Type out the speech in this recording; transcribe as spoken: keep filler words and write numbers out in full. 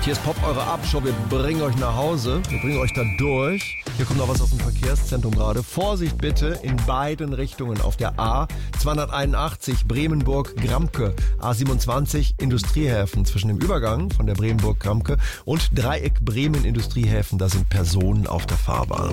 Hier ist Pop, eure Abendshow. Wir bringen euch nach Hause. Wir bringen euch da durch. Hier kommt noch was aus dem Verkehrszentrum gerade. Vorsicht bitte in beiden Richtungen auf der A zweihunderteinundachtzig Bremenburg-Gramke. A siebenundzwanzig Industriehäfen zwischen dem Übergang von der Bremenburg-Gramke und Dreieck Bremen-Industriehäfen. Da sind Personen auf der Fahrbahn.